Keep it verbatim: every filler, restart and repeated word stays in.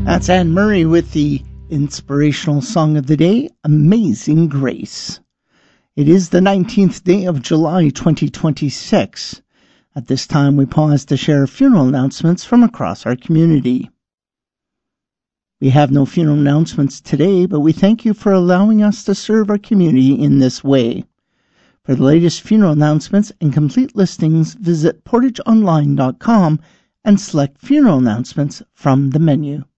That's Anne Murray with the inspirational song of the day, Amazing Grace. It is the nineteenth day of July, twenty twenty-six. At this time, we pause to share funeral announcements from across our community. We have no funeral announcements today, but we thank you for allowing us to serve our community in this way. For the latest funeral announcements and complete listings, visit portage online dot com and select Funeral Announcements from the menu.